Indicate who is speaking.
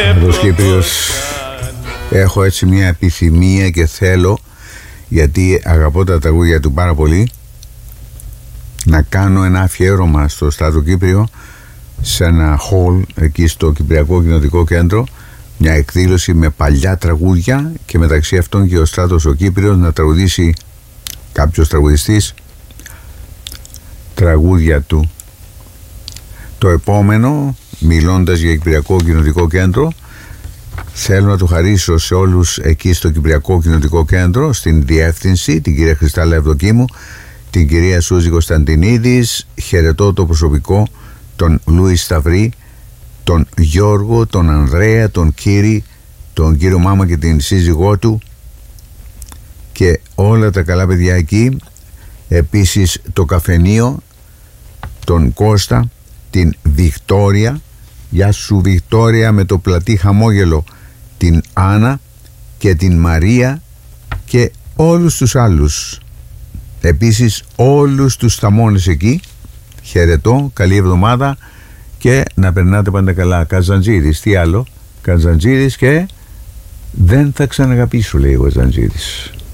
Speaker 1: Εδώ Κύπριος έχω έτσι μια επιθυμία και θέλω, γιατί αγαπώ τα τραγούδια του πάρα πολύ, να κάνω ένα αφιέρωμα στο Στράτο Κύπριο, σε ένα hall εκεί στο Κυπριακό Κοινοτικό Κέντρο, μια εκδήλωση με παλιά τραγούδια, και μεταξύ αυτών και ο Στράτος ο Κύπριος να τραγουδήσει, κάποιος τραγουδιστής, τραγούδια του. Το επόμενο, μιλώντας για Κυπριακό Κοινοτικό Κέντρο, θέλω να το χαρίσω σε όλους εκεί στο Κυπριακό Κοινοτικό Κέντρο, στην διεύθυνση, την κυρία Χριστάλλα Ευδοκίμου, την κυρία Σούζη Κωνσταντινίδης, χαιρετώ το προσωπικό, τον Λούις Σταυρή, τον Γιώργο, τον Ανδρέα, τον Κύρι, τον κύριο Μάμα και την σύζυγό του και όλα τα καλά παιδιά εκεί. Επίσης το καφενείο, τον Κώστα, την Βικτόρια, γεια σου Βικτόρια με το πλατή χαμόγελο, την Άννα και την Μαρία και όλους τους άλλους. Επίσης όλους τους θαμώνες εκεί, χαιρετώ, καλή εβδομάδα και να περνάτε πάντα καλά. Καζαντζίδης, τι άλλο, Καζαντζίδης και δεν θα ξαναγαπήσω, λέει ο Καζαντζίδης.